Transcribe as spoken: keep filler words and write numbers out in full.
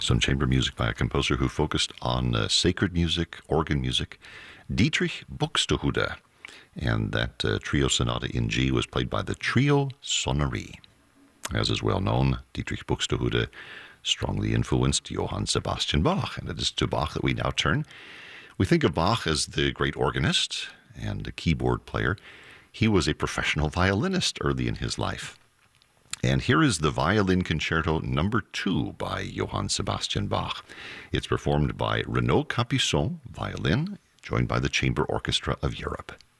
Some chamber music by a composer who focused on uh, sacred music, organ music, Dietrich Buxtehude. And that uh, trio sonata in G was played by the Trio Sonnerie. As is well known, Dietrich Buxtehude strongly influenced Johann Sebastian Bach, and it is to Bach that we now turn. We think of Bach as the great organist and a keyboard player. He was a professional violinist early in his life. And here is the Violin Concerto number two by Johann Sebastian Bach. It's performed by Renaud Capuçon, violin, joined by the Chamber Orchestra of Europe.